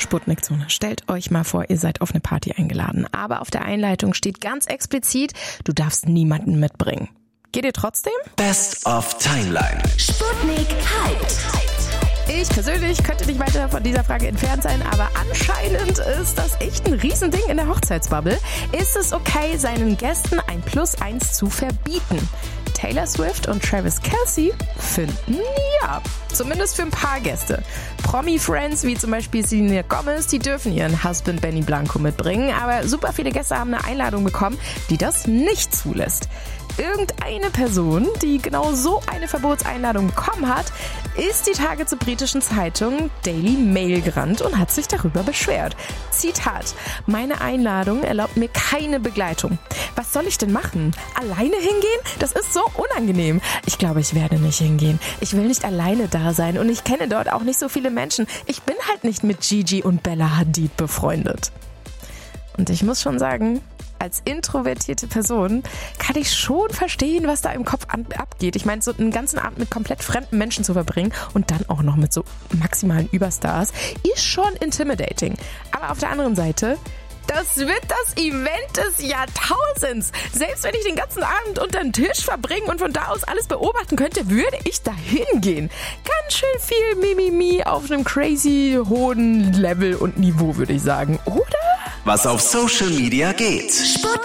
Sputnik-Zone. Stellt euch mal vor, ihr seid auf eine Party eingeladen. Aber auf der Einleitung steht ganz explizit, du darfst niemanden mitbringen. Geht ihr trotzdem? Best of Timeline. Sputnik hyped. Ich persönlich könnte nicht weiter von dieser Frage entfernt sein, aber anscheinend ist das echt ein Riesending in der Hochzeitsbubble. Ist es okay, seinen Gästen ein +1 zu verbieten? Taylor Swift und Travis Kelce finden ja. Zumindest für ein paar Gäste. Promi-Friends wie zum Beispiel Selena Gomez, die dürfen ihren Husband Benny Blanco mitbringen, aber super viele Gäste haben eine Einladung bekommen, die das nicht zulässt. Irgendeine Person, die genau so eine Verbotseinladung bekommen hat, ist die Tage zur britischen Zeitung Daily Mail gerannt und hat sich darüber beschwert. Zitat: Meine Einladung erlaubt mir keine Begleitung. Was soll ich denn machen? Alleine hingehen? Das ist so unangenehm. Ich glaube, ich werde nicht hingehen. Ich will nicht alleine da sein und ich kenne dort auch nicht so viele Menschen. Ich bin halt nicht mit Gigi und Bella Hadid befreundet. Und ich muss schon sagen, als introvertierte Person kann ich schon verstehen, was da im Kopf abgeht. Ich meine, so einen ganzen Abend mit komplett fremden Menschen zu verbringen und dann auch noch mit so maximalen Überstars ist schon intimidating. Aber auf der anderen Seite, das wird das Event des Jahrtausends. Selbst wenn ich den ganzen Abend unter den Tisch verbringen und von da aus alles beobachten könnte, würde ich da hingehen. Ganz schön viel Mimimi auf einem crazy hohen Level und Niveau, würde ich sagen, oder? Was auf Social Media geht. Sputnik